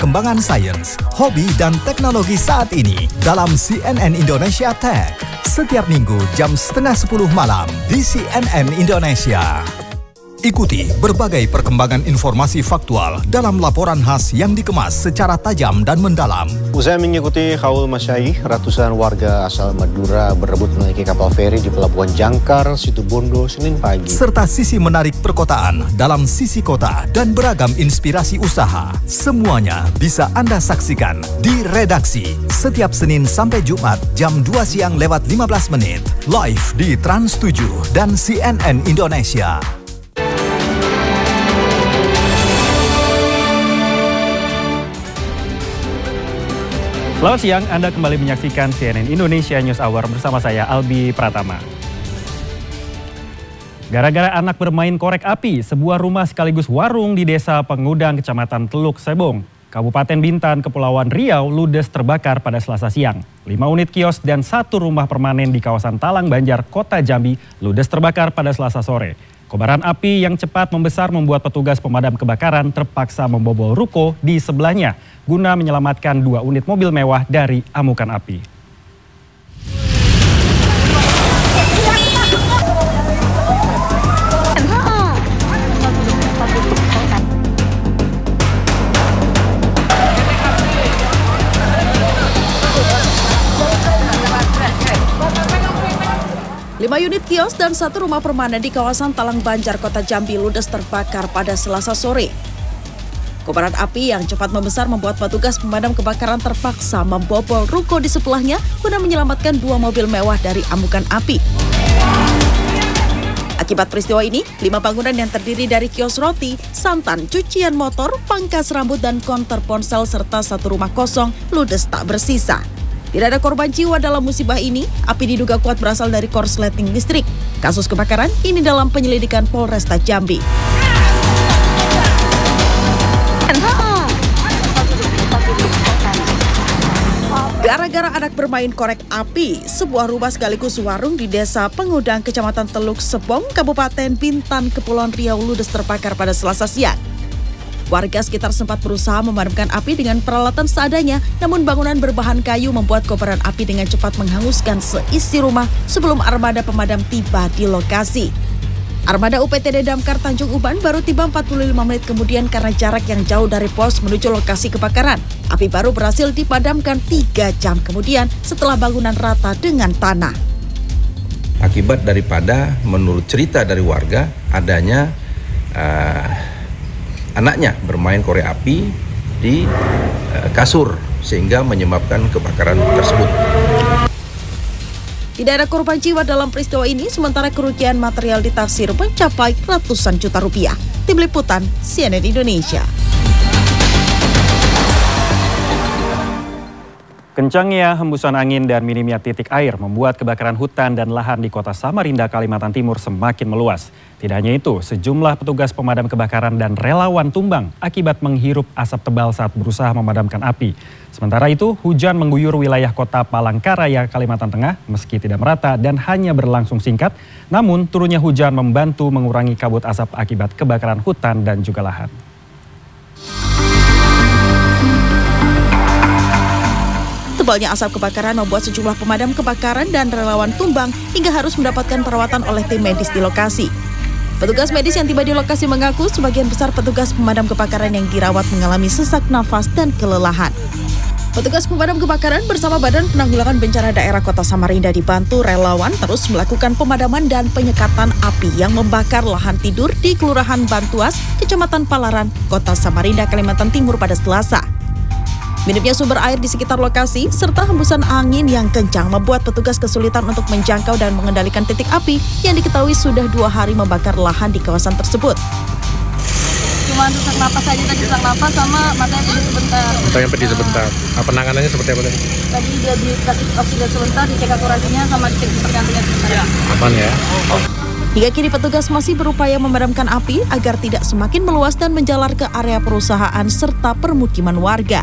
perkembangan sains, hobi dan teknologi saat ini dalam CNN Indonesia Tech. Setiap minggu jam 9:30 malam di CNN Indonesia. Ikuti berbagai perkembangan informasi faktual dalam laporan khas yang dikemas secara tajam dan mendalam. Usai mengikuti haul masyayikh, ratusan warga asal Madura berebut menaiki kapal feri di Pelabuhan Jangkar, Situbondo, Senin pagi. Serta sisi menarik perkotaan dalam sisi kota dan beragam inspirasi usaha. Semuanya bisa Anda saksikan di Redaksi setiap Senin sampai Jumat jam 2 siang lewat 15 menit. Live di Trans 7 dan CNN Indonesia. Selamat siang, Anda kembali menyaksikan CNN Indonesia News Hour bersama saya Albi Pratama. Gara-gara anak bermain korek api, sebuah rumah sekaligus warung di Desa Pengudang, Kecamatan Teluk Sebong, Kabupaten Bintan, Kepulauan Riau, ludes terbakar pada Selasa siang. 5 unit kios dan 1 rumah permanen di kawasan Talang Banjar, Kota Jambi, ludes terbakar pada Selasa sore. Kobaran api yang cepat membesar membuat petugas pemadam kebakaran terpaksa membobol ruko di sebelahnya guna menyelamatkan 2 unit mobil mewah dari amukan api. Lima unit kios dan 1 rumah permanen di kawasan Talang Banjar, Kota Jambi ludes terbakar pada Selasa sore. Kobaran api yang cepat membesar membuat petugas pemadam kebakaran terpaksa membobol ruko di sebelahnya guna menyelamatkan 2 mobil mewah dari amukan api. Akibat peristiwa ini, 5 bangunan yang terdiri dari kios roti, santan, cucian motor, pangkas rambut, dan konter ponsel serta 1 rumah kosong ludes tak bersisa. Tidak ada korban jiwa dalam musibah ini. Api diduga kuat berasal dari korsleting listrik. Kasus kebakaran ini dalam penyelidikan Polresta Jambi. Gara-gara anak bermain korek api, sebuah rumah sekaligus warung di Desa Pengudang, Kecamatan Teluk Sebong, Kabupaten Bintan, Kepulauan Riau ludes terbakar pada Selasa siang. Warga sekitar sempat berusaha memadamkan api dengan peralatan seadanya, namun bangunan berbahan kayu membuat kobaran api dengan cepat menghanguskan seisi rumah sebelum armada pemadam tiba di lokasi. Armada UPTD Damkar Tanjung Uban baru tiba 45 menit kemudian karena jarak yang jauh dari pos menuju lokasi kebakaran. Api baru berhasil dipadamkan 3 jam kemudian setelah bangunan rata dengan tanah. Akibat daripada menurut cerita dari warga adanya anaknya bermain korek api di kasur sehingga menyebabkan kebakaran tersebut. Tidak ada korban jiwa dalam peristiwa ini, sementara kerugian material ditaksir mencapai ratusan juta rupiah. Tim Liputan CNN Indonesia. Kencangnya hembusan angin dan minimnya titik air membuat kebakaran hutan dan lahan di Kota Samarinda, Kalimantan Timur semakin meluas. Tidak hanya itu, sejumlah petugas pemadam kebakaran dan relawan tumbang akibat menghirup asap tebal saat berusaha memadamkan api. Sementara itu, hujan mengguyur wilayah Kota Palangkaraya, Kalimantan Tengah meski tidak merata dan hanya berlangsung singkat. Namun, turunnya hujan membantu mengurangi kabut asap akibat kebakaran hutan dan juga lahan. Tebalnya asap kebakaran membuat sejumlah pemadam kebakaran dan relawan tumbang hingga harus mendapatkan perawatan oleh tim medis di lokasi. Petugas medis yang tiba di lokasi mengaku sebagian besar petugas pemadam kebakaran yang dirawat mengalami sesak nafas dan kelelahan. Petugas pemadam kebakaran bersama Badan Penanggulangan Bencana Daerah Kota Samarinda dibantu relawan terus melakukan pemadaman dan penyekatan api yang membakar lahan tidur di Kelurahan Bantuas, Kecamatan Palaran, Kota Samarinda, Kalimantan Timur pada Selasa. Minimnya sumber air di sekitar lokasi serta hembusan angin yang kencang membuat petugas kesulitan untuk menjangkau dan mengendalikan titik api yang diketahui sudah 2 hari membakar lahan di kawasan tersebut. Cuma sesak napas aja tadi, sesak napas sama matanya pedih sebentar. Matanya pedih sebentar. Penanganannya seperti apa tadi? Tadi dia dikasih oksigen sebentar, dicek akurasinya sama dicek jantungnya sebentar. Aman ya? Hingga kini petugas masih berupaya memadamkan api agar tidak semakin meluas dan menjalar ke area perusahaan serta permukiman warga.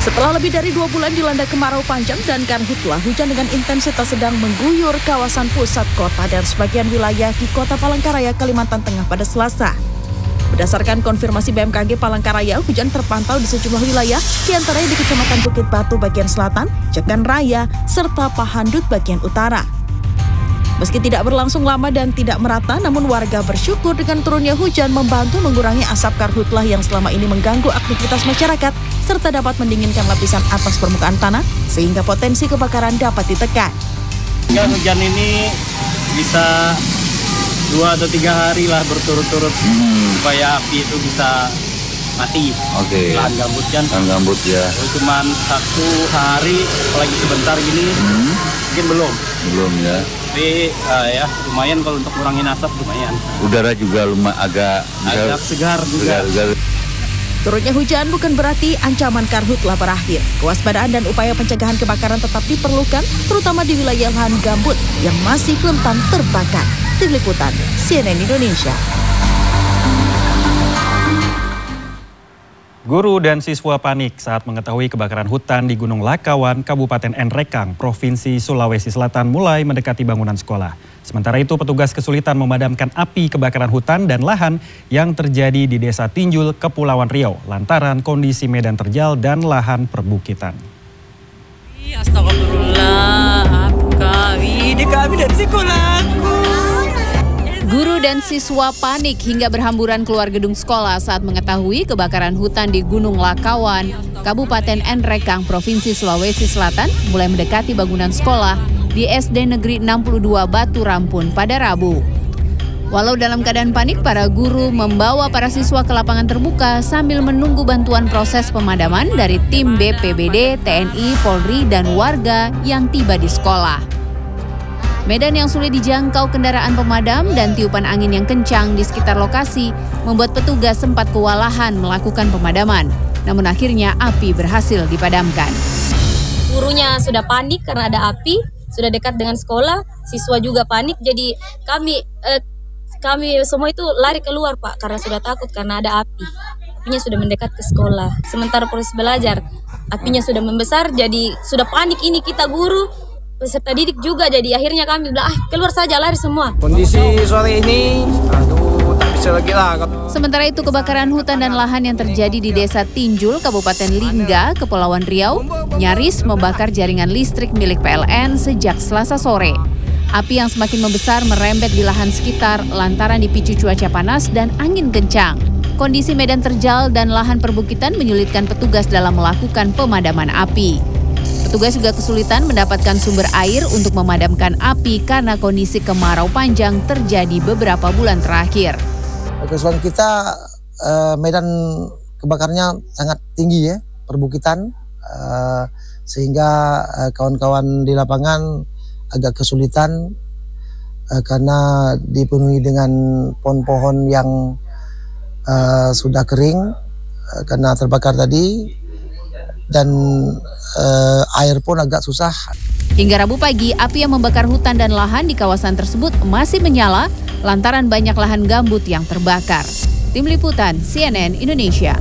Setelah lebih dari 2 bulan dilanda kemarau panjang dan karhutlah, hujan dengan intensitas sedang mengguyur kawasan pusat kota dan sebagian wilayah di Kota Palangkaraya, Kalimantan Tengah pada Selasa. Berdasarkan konfirmasi BMKG Palangkaraya, hujan terpantau di sejumlah wilayah, diantaranya di Kecamatan Bukit Batu bagian selatan, Jagan Raya, serta Pahandut bagian utara. Meski tidak berlangsung lama dan tidak merata, namun warga bersyukur dengan turunnya hujan membantu mengurangi asap karhutlah yang selama ini mengganggu aktivitas masyarakat, serta dapat mendinginkan lapisan atas permukaan tanah, sehingga potensi kebakaran dapat ditekan. Hujan ini bisa 2 atau 3 hari lah berturut-turut supaya api itu bisa mati. Oke. Lahan gambut kan? Lahan gambut ya. Cuman 1 hari, apalagi sebentar gini, mungkin belum ya. Tapi ya lumayan kalau untuk kurangin asap lumayan. Udara juga agak segar juga. Turunnya hujan bukan berarti ancaman karhutlah berakhir. Kewaspadaan dan upaya pencegahan kebakaran tetap diperlukan, terutama di wilayah lahan gambut yang masih rentan terbakar. Tim Liputan CNN Indonesia. Guru dan siswa panik saat mengetahui kebakaran hutan di Gunung Lakawan, Kabupaten Nrekang, Provinsi Sulawesi Selatan mulai mendekati bangunan sekolah. Sementara itu petugas kesulitan memadamkan api kebakaran hutan dan lahan yang terjadi di Desa Tinjul, Kepulauan Riau, lantaran kondisi medan terjal dan lahan perbukitan. Astagfirullah, kami dari sekolahku. Guru dan siswa panik hingga berhamburan keluar gedung sekolah saat mengetahui kebakaran hutan di Gunung Lakawan, Kabupaten Nrekang, Provinsi Sulawesi Selatan mulai mendekati bangunan sekolah di SD Negeri 62 Batu Rampun pada Rabu. Walau dalam keadaan panik, para guru membawa para siswa ke lapangan terbuka sambil menunggu bantuan proses pemadaman dari tim BPBD, TNI, Polri, dan warga yang tiba di sekolah. Medan yang sulit dijangkau kendaraan pemadam dan tiupan angin yang kencang di sekitar lokasi membuat petugas sempat kewalahan melakukan pemadaman. Namun akhirnya api berhasil dipadamkan. Gurunya sudah panik karena ada api, sudah dekat dengan sekolah, siswa juga panik, jadi kami semua itu lari keluar Pak karena sudah takut karena ada api. Apinya sudah mendekat ke sekolah. Sementara proses belajar, apinya sudah membesar, jadi sudah panik ini kita guru. Peserta didik juga, jadi akhirnya kami bilang keluar saja, lari semua. Kondisi sore ini, tak bisa lagi lah. Sementara itu kebakaran hutan dan lahan yang terjadi di Desa Tinjul, Kabupaten Lingga, Kepulauan Riau, nyaris membakar jaringan listrik milik PLN sejak Selasa sore. Api yang semakin membesar merembet di lahan sekitar lantaran dipicu cuaca panas dan angin kencang. Kondisi medan terjal dan lahan perbukitan menyulitkan petugas dalam melakukan pemadaman api. Petugas juga kesulitan mendapatkan sumber air untuk memadamkan api karena kondisi kemarau panjang terjadi beberapa bulan terakhir. Kesulitan kita medan kebakarnya sangat tinggi ya, perbukitan, sehingga kawan-kawan di lapangan agak kesulitan karena dipenuhi dengan pohon-pohon yang sudah kering karena terbakar tadi. Dan air pun agak susah. Hingga Rabu pagi, api yang membakar hutan dan lahan di kawasan tersebut masih menyala lantaran banyak lahan gambut yang terbakar. Tim Liputan CNN Indonesia.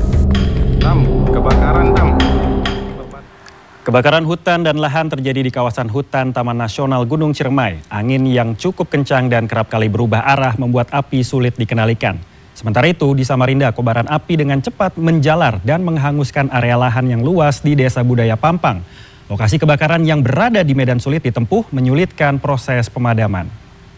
Kebakaran hutan dan lahan terjadi di kawasan hutan Taman Nasional Gunung Ciremai. Angin yang cukup kencang dan kerap kali berubah arah membuat api sulit dikendalikan. Sementara itu, di Samarinda, kobaran api dengan cepat menjalar dan menghanguskan area lahan yang luas di Desa Budaya Pampang. Lokasi kebakaran yang berada di medan sulit ditempuh menyulitkan proses pemadaman.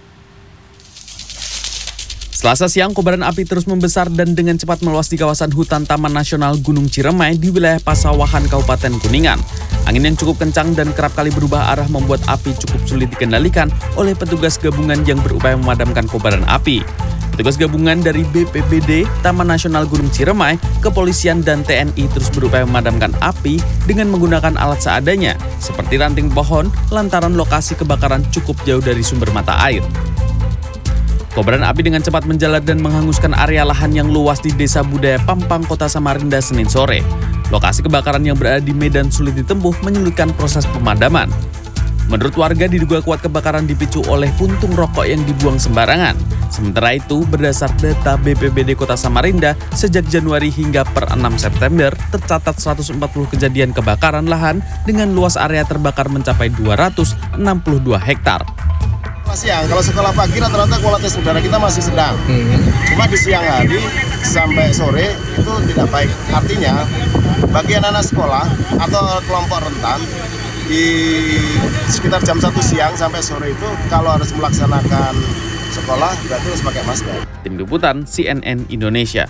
Selasa siang, kobaran api terus membesar dan dengan cepat meluas di kawasan hutan Taman Nasional Gunung Ciremai di wilayah Pasawahan, Kabupaten Kuningan. Angin yang cukup kencang dan kerap kali berubah arah membuat api cukup sulit dikendalikan oleh petugas gabungan yang berupaya memadamkan kobaran api. Petugas gabungan dari BPBD, Taman Nasional Gunung Ciremai, Kepolisian, dan TNI terus berupaya memadamkan api dengan menggunakan alat seadanya, seperti ranting pohon, lantaran lokasi kebakaran cukup jauh dari sumber mata air. Kobaran api dengan cepat menjalar dan menghanguskan area lahan yang luas di Desa Budaya Pampang, Kota Samarinda, Senin sore. Lokasi kebakaran yang berada di medan sulit ditempuh menyulitkan proses pemadaman. Menurut warga diduga kuat kebakaran dipicu oleh puntung rokok yang dibuang sembarangan. Sementara itu, berdasar data BPBD Kota Samarinda, sejak Januari hingga per 6 September, tercatat 140 kejadian kebakaran lahan dengan luas area terbakar mencapai 262 hektar. Siang, kalau sekolah pagi rata-rata kualitas udara kita masih sedang. Cuma di siang hari sampai sore itu tidak baik. Artinya, bagi anak-anak sekolah atau kelompok rentan, di sekitar jam 1 siang sampai sore itu kalau harus melaksanakan sekolah berarti harus pakai masker. Tim Liputan CNN Indonesia.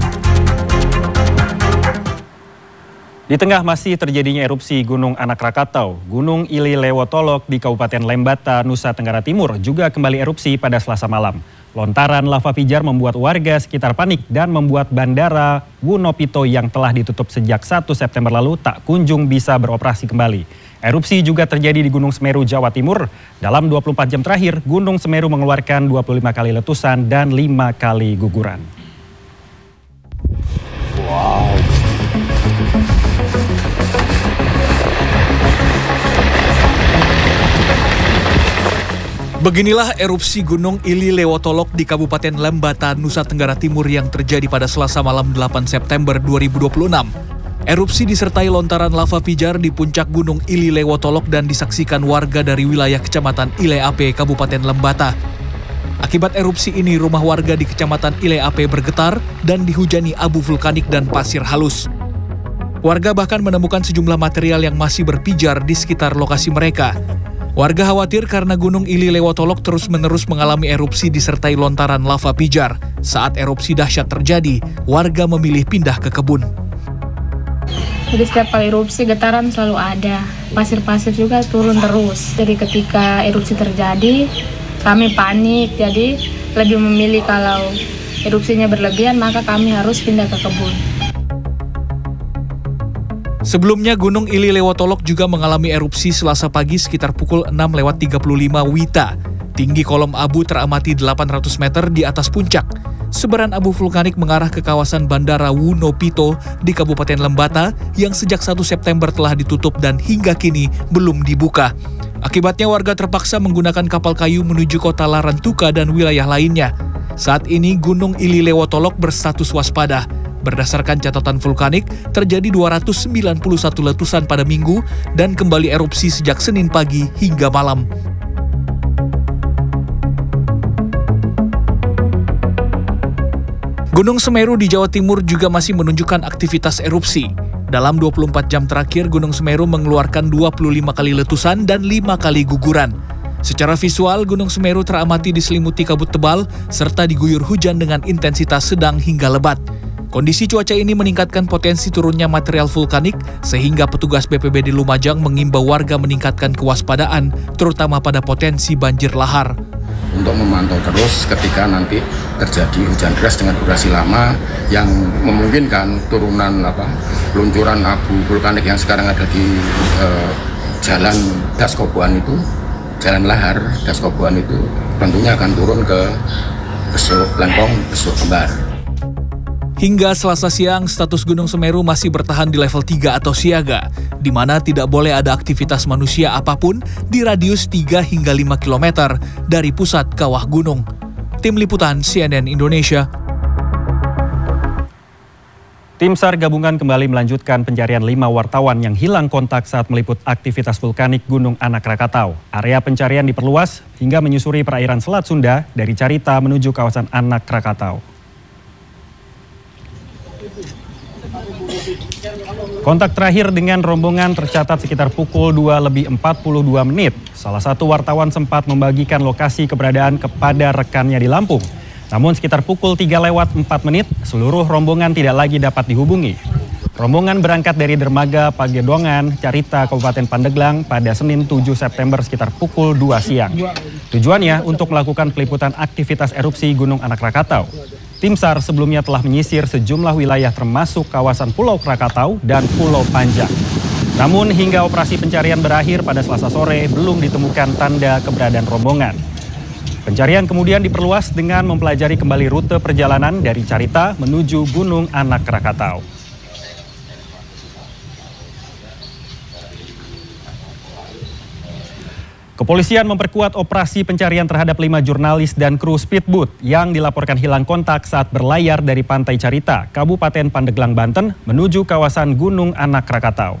Di tengah masih terjadinya erupsi Gunung Anak Rakatau, Gunung Ili Lewotolok di Kabupaten Lembata, Nusa Tenggara Timur juga kembali erupsi pada Selasa malam. Lontaran lava pijar membuat warga sekitar panik dan membuat bandara Wunopito yang telah ditutup sejak 1 September lalu tak kunjung bisa beroperasi kembali. Erupsi juga terjadi di Gunung Semeru, Jawa Timur. Dalam 24 jam terakhir, Gunung Semeru mengeluarkan 25 kali letusan dan 5 kali guguran. Wow. Beginilah erupsi Gunung Ili Lewotolok di Kabupaten Lembata, Nusa Tenggara Timur yang terjadi pada Selasa malam 8 September 2026. Erupsi disertai lontaran lava pijar di puncak Gunung Ili Lewotolok dan disaksikan warga dari wilayah Kecamatan Ileape, Kabupaten Lembata. Akibat erupsi ini, rumah warga di Kecamatan Ileape bergetar dan dihujani abu vulkanik dan pasir halus. Warga bahkan menemukan sejumlah material yang masih berpijar di sekitar lokasi mereka. Warga khawatir karena Gunung Ili Lewotolok terus-menerus mengalami erupsi disertai lontaran lava pijar. Saat erupsi dahsyat terjadi, warga memilih pindah ke kebun. Jadi setiap kali erupsi getaran selalu ada, pasir-pasir juga turun terus. Jadi ketika erupsi terjadi, kami panik, jadi lebih memilih kalau erupsinya berlebihan maka kami harus pindah ke kebun. Sebelumnya, Gunung Ili Lewotolok juga mengalami erupsi Selasa pagi sekitar pukul 6:35 WITA. Tinggi kolom abu teramati 800 meter di atas puncak. Sebaran abu vulkanik mengarah ke kawasan Bandara Wunopito di Kabupaten Lembata yang sejak 1 September telah ditutup dan hingga kini belum dibuka. Akibatnya warga terpaksa menggunakan kapal kayu menuju kota Larantuka dan wilayah lainnya. Saat ini Gunung Ili Lewotolok berstatus waspada. Berdasarkan catatan vulkanik, terjadi 291 letusan pada Minggu dan kembali erupsi sejak Senin pagi hingga malam. Gunung Semeru di Jawa Timur juga masih menunjukkan aktivitas erupsi. Dalam 24 jam terakhir, Gunung Semeru mengeluarkan 25 kali letusan dan 5 kali guguran. Secara visual, Gunung Semeru teramati diselimuti kabut tebal serta diguyur hujan dengan intensitas sedang hingga lebat. Kondisi cuaca ini meningkatkan potensi turunnya material vulkanik sehingga petugas BPBD Lumajang mengimbau warga meningkatkan kewaspadaan terutama pada potensi banjir lahar. Untuk memantau terus ketika nanti terjadi hujan deras dengan durasi lama yang memungkinkan turunan luncuran abu vulkanik yang sekarang ada di jalan Daskobuan itu, jalan lahar Daskobuan itu tentunya akan turun ke Besuk Lengkong, Besuk Kembar. Hingga Selasa siang, status Gunung Semeru masih bertahan di level 3 atau siaga, di mana tidak boleh ada aktivitas manusia apapun di radius 3 hingga 5 km dari pusat kawah gunung. Tim Liputan CNN Indonesia. Tim SAR gabungan kembali melanjutkan pencarian 5 wartawan yang hilang kontak saat meliput aktivitas vulkanik Gunung Anak Rakatau. Area pencarian diperluas hingga menyusuri perairan Selat Sunda dari Carita menuju kawasan Anak Rakatau. Kontak terakhir dengan rombongan tercatat sekitar pukul 2:42 menit. Salah satu wartawan sempat membagikan lokasi keberadaan kepada rekannya di Lampung. Namun sekitar pukul 3:04 menit, seluruh rombongan tidak lagi dapat dihubungi. Rombongan berangkat dari Dermaga Pagedongan, Carita, Kabupaten Pandeglang pada Senin 7 September sekitar pukul 2 siang. Tujuannya untuk melakukan peliputan aktivitas erupsi Gunung Anak Rakatau. Tim SAR sebelumnya telah menyisir sejumlah wilayah termasuk kawasan Pulau Krakatau dan Pulau Panjang. Namun hingga operasi pencarian berakhir pada Selasa sore belum ditemukan tanda keberadaan rombongan. Pencarian kemudian diperluas dengan mempelajari kembali rute perjalanan dari Carita menuju Gunung Anak Rakatau. Kepolisian memperkuat operasi pencarian terhadap 5 jurnalis dan kru speedboat yang dilaporkan hilang kontak saat berlayar dari Pantai Carita, Kabupaten Pandeglang, Banten, menuju kawasan Gunung Anak Krakatau.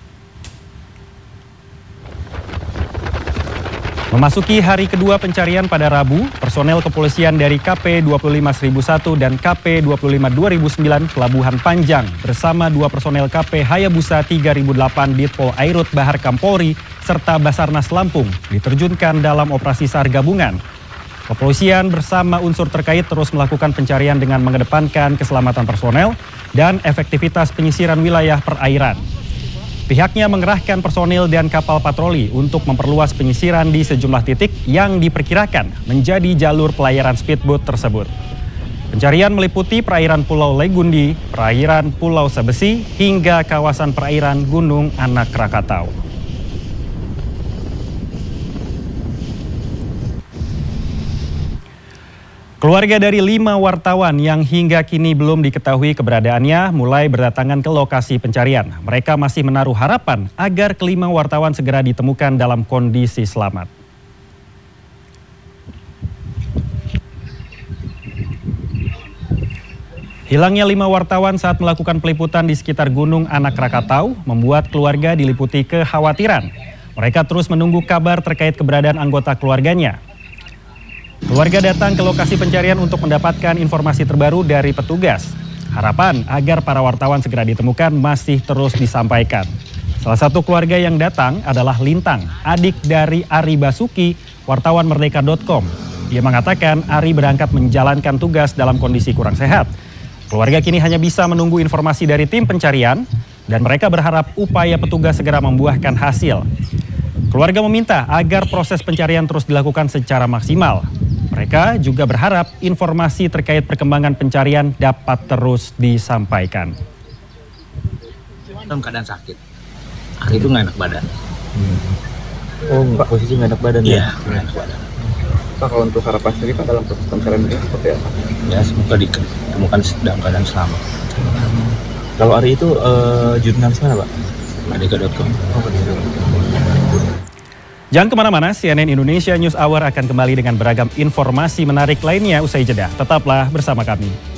Memasuki hari kedua pencarian pada Rabu, personel kepolisian dari KP 25001 dan KP 25209 Pelabuhan Panjang bersama 2 personel KP Hayabusa 3008 Ditpol Airut Bahar Kampolri serta Basarnas Lampung diterjunkan dalam operasi SAR gabungan. Kepolisian bersama unsur terkait terus melakukan pencarian dengan mengedepankan keselamatan personel dan efektivitas penyisiran wilayah perairan. Pihaknya mengerahkan personil dan kapal patroli untuk memperluas penyisiran di sejumlah titik yang diperkirakan menjadi jalur pelayaran speedboat tersebut. Pencarian meliputi perairan Pulau Legundi, perairan Pulau Sebesi, hingga kawasan perairan Gunung Anak Krakatau. Keluarga dari 5 wartawan yang hingga kini belum diketahui keberadaannya mulai berdatangan ke lokasi pencarian. Mereka masih menaruh harapan agar kelima wartawan segera ditemukan dalam kondisi selamat. Hilangnya 5 wartawan saat melakukan peliputan di sekitar Gunung Anak Krakatau membuat keluarga diliputi kekhawatiran. Mereka terus menunggu kabar terkait keberadaan anggota keluarganya. Keluarga datang ke lokasi pencarian untuk mendapatkan informasi terbaru dari petugas. Harapan agar para wartawan segera ditemukan masih terus disampaikan. Salah satu keluarga yang datang adalah Lintang, adik dari Ari Basuki, wartawan Merdeka.com. Dia mengatakan Ari berangkat menjalankan tugas dalam kondisi kurang sehat. Keluarga kini hanya bisa menunggu informasi dari tim pencarian dan mereka berharap upaya petugas segera membuahkan hasil. Keluarga meminta agar proses pencarian terus dilakukan secara maksimal. Mereka juga berharap informasi terkait perkembangan pencarian dapat terus disampaikan. Dalam keadaan sakit, hari itu nggak enak badan. Oh, posisi nggak enak badan ya? Nggak enak badan. Pak, kalau untuk harapan sendiri Pak dalam proses pencarian ini seperti apa? Ya, semoga ditemukan dalam keadaan selamat. Kalau hari itu jurnalis mana Pak? Merdeka.com. Jangan kemana-mana, CNN Indonesia News Hour akan kembali dengan beragam informasi menarik lainnya usai jeda. Tetaplah bersama kami.